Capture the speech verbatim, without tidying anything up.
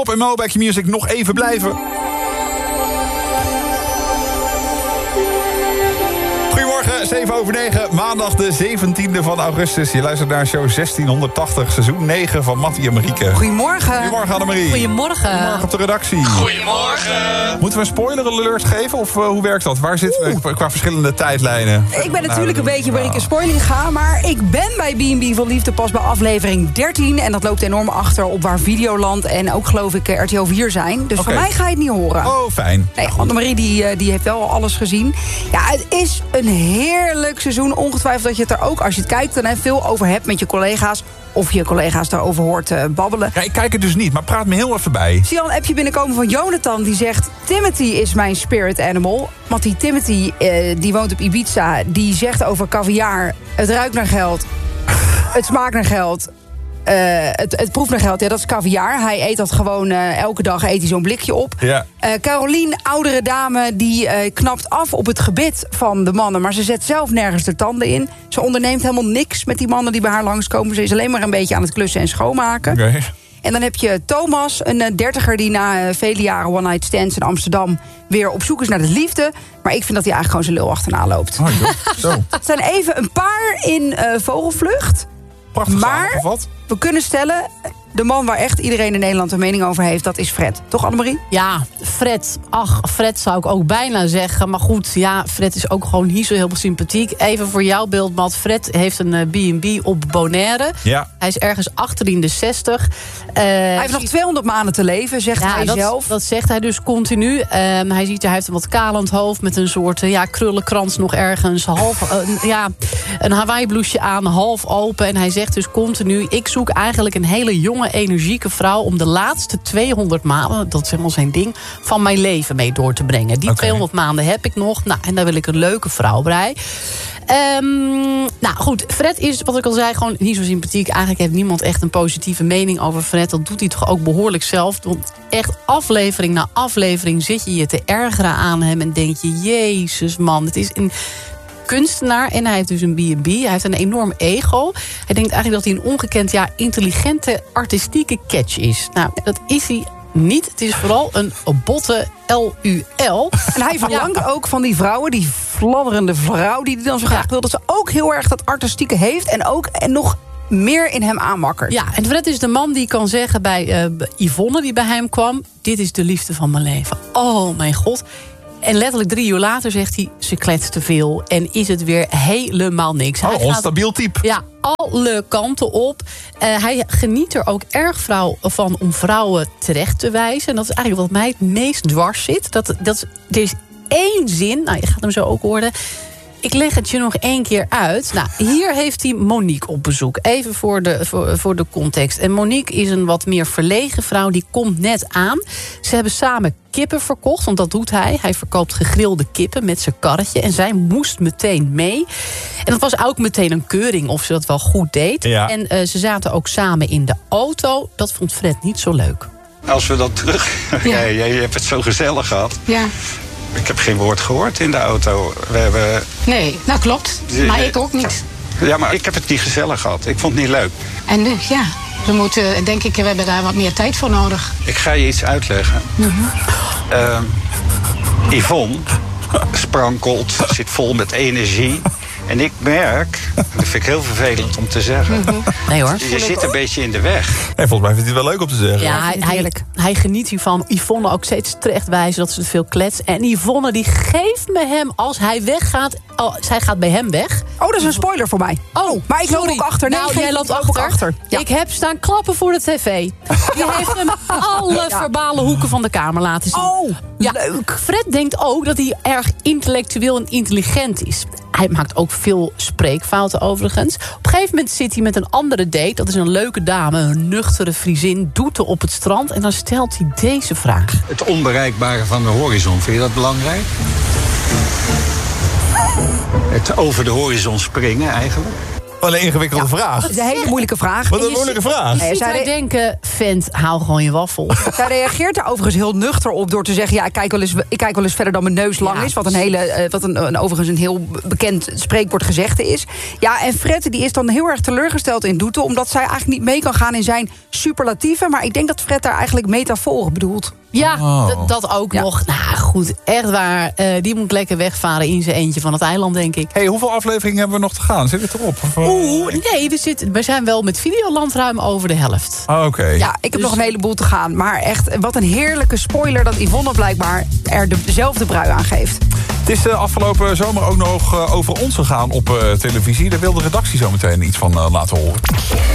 Op en Mo, Back Your Music, nog even blijven. Goedemorgen, zeven over negen, maandag de zeventiende van augustus. Je luistert naar show zestienhonderdtachtig, seizoen negen van Mattie en Marieke. Goedemorgen. Goedemorgen, Annemarie. Goedemorgen. Goedemorgen op de redactie. Goedemorgen. Moeten we een spoiler alert geven of uh, hoe werkt dat? Waar zitten we qua, qua verschillende tijdlijnen? Ik ben natuurlijk een beetje Marieke Spoilinga, maar ik ben bij B en B van Liefde pas bij aflevering dertien. En dat loopt enorm achter op waar Videoland en ook geloof ik R T L vier zijn. Dus okay. Van mij ga je het niet horen. Oh, fijn. Nee, Annemarie die, die heeft wel alles gezien. Ja, het is een heerlijk seizoen. Ongetwijfeld dat je het er ook, als je het kijkt, dan veel over hebt met je collega's. Of je collega's daarover hoort uh, babbelen. Ja, ik kijk het dus niet, maar praat me heel even bij. Zie je al een appje binnenkomen van Jonathan. Die zegt, Timothy is mijn spirit animal. Want die Timothy, uh, die woont op Ibiza. Die zegt over caviar, het ruikt naar geld. Het smaakt naar geld. Uh, het, het proeft naar geld, ja, dat is caviar. Hij eet dat gewoon, uh, elke dag eet hij zo'n blikje op. Ja. Uh, Carolien, oudere dame, die uh, knapt af op het gebit van de mannen. Maar ze zet zelf nergens de tanden in. Ze onderneemt helemaal niks met die mannen die bij haar langskomen. Ze is alleen maar een beetje aan het klussen en schoonmaken. Okay. En dan heb je Thomas, een dertiger die na uh, vele jaren one night stands in Amsterdam weer op zoek is naar de liefde. Maar ik vind dat hij eigenlijk gewoon zijn lul achterna loopt. Oh, joh. Zo. Het zijn even een paar in uh, vogelvlucht. Prachtig maar samengevat. We kunnen stellen, de man waar echt iedereen in Nederland een mening over heeft, dat is Fred. Toch, Annemarie? Ja, Fred. Ach, Fred zou ik ook bijna zeggen. Maar goed, ja, Fred is ook gewoon niet zo heel sympathiek. Even voor jouw beeld, Matt. Fred heeft een B en B op Bonaire. Ja. Hij is ergens achter in de zestig. Uh, hij heeft nog tweehonderd maanden te leven, zegt ja, hij dat, zelf. Dat zegt hij dus continu. Um, hij, ziet, hij heeft een wat kalend hoofd met een soort uh, ja, krullenkrans nog ergens. Half, uh, ja, een Hawaii-blouseje aan, half open. En hij zegt dus continu, ik zoek eigenlijk een hele jonge, energieke vrouw om de laatste tweehonderd maanden, dat is helemaal zijn ding, van mijn leven mee door te brengen. Die okay. tweehonderd maanden heb ik nog. Nou, en daar wil ik een leuke vrouw bij. Um, nou goed, Fred is, wat ik al zei, gewoon niet zo sympathiek. Eigenlijk heeft niemand echt een positieve mening over Fred. Dat doet hij toch ook behoorlijk zelf. Want echt aflevering na aflevering zit je je te ergeren aan hem en denk je, jezus man, het is een kunstenaar en hij heeft dus een B en B. Hij heeft een enorm ego. Hij denkt eigenlijk dat hij een ongekend, ja, intelligente, artistieke catch is. Nou, dat is hij niet. Het is vooral een botte L U L. En hij verlangt ja. ook van die vrouwen, die fladderende vrouw die hij dan zo graag ja. wil, dat ze ook heel erg dat artistieke heeft en ook en nog meer in hem aanmakkert. Ja, en Fred is de man die kan zeggen bij uh, Yvonne, die bij hem kwam, dit is de liefde van mijn leven. Oh mijn god. En letterlijk drie uur later zegt hij, ze kletst te veel. En is het weer helemaal niks. Oh, hij onstabiel gaat, type. Ja, alle kanten op. Uh, hij geniet er ook erg vrouw, van om vrouwen terecht te wijzen. En dat is eigenlijk wat mij het meest dwars zit. Dat, dat, er is één zin, nou, je gaat hem zo ook horen. Ik leg het je nog één keer uit. Nou, hier heeft hij Monique op bezoek. Even voor de, voor, voor de context. En Monique is een wat meer verlegen vrouw. Die komt net aan. Ze hebben samen kippen verkocht, want dat doet hij. Hij verkoopt gegrilde kippen met zijn karretje. En zij moest meteen mee. En dat was ook meteen een keuring of ze dat wel goed deed. Ja. En uh, ze zaten ook samen in de auto. Dat vond Fred niet zo leuk. Als we dan terug... Ja. Jij, jij hebt het zo gezellig gehad. Ja. Ik heb geen woord gehoord in de auto. We hebben... Nee, dat klopt. Maar ik ook niet. Ja, maar ik heb het niet gezellig gehad. Ik vond het niet leuk. En nu, ja, we moeten, denk ik, we hebben daar wat meer tijd voor nodig. Ik ga je iets uitleggen. Mm-hmm. Uh, Yvonne sprankelt, zit vol met energie. En ik merk, dat vind ik heel vervelend om te zeggen... Mm-hmm. Nee hoor. Je zit een beetje in de weg. Nee, volgens mij vindt hij het wel leuk om te zeggen. Ja, hij, hij, hij geniet hiervan. Yvonne ook steeds terechtwijzen dat ze te veel klets. En Yvonne die geeft me hem als hij weggaat... Oh, zij gaat bij hem weg. Oh, dat is een spoiler voor mij. Oh, maar ik loop ook achter. Nee, nou, jij loopt achter. achter. Ja. Ik heb staan klappen voor de tv. Die heeft hem alle ja. verbale hoeken van de kamer laten zien. Oh, ja. leuk. Fred denkt ook dat hij erg intellectueel en intelligent is. Hij maakt ook veel spreekfouten overigens. Op een gegeven moment zit hij met een andere date. Dat is een leuke dame, een nuchtere Friesin. Doet er op het strand en dan stelt hij deze vraag. Het onbereikbare van de horizon, vind je dat belangrijk? Het over de horizon springen eigenlijk? Wat een ingewikkelde vraag. Dat is een hele moeilijke vraag. Wat En een je moeilijke ziet- vraag. Nee, Je zij zou re- denken, vent, hou gewoon je waffel. Zij reageert er overigens heel nuchter op door te zeggen... ja, ik kijk wel eens, ik kijk wel eens verder dan mijn neus lang Ja, is. Wat, een hele, eh, wat een, een, overigens een heel bekend spreekwoord gezegde is. Ja, en Fred die is dan heel erg teleurgesteld in Doete... omdat zij eigenlijk niet mee kan gaan in zijn superlatieven. Maar ik denk dat Fred daar eigenlijk metaforen bedoelt. Ja, Oh. d- dat ook Ja. nog. Nou goed, echt waar. Eh, die moet lekker wegvaren in zijn eentje van het eiland, denk ik. Hey, hoeveel afleveringen hebben we nog te gaan? Zit het erop? Of, eh? Oeh, nee, we, zitten, we zijn wel met Videoland ruim over de helft. Oh, oké. Ja, ik heb Dus- nog een heleboel te gaan. Maar echt, wat een heerlijke spoiler... dat Yvonne blijkbaar er dezelfde brui aan geeft. Het is de afgelopen zomer ook nog eh, over ons gegaan op eh, televisie. Daar wil de redactie zo meteen iets van eh, laten horen.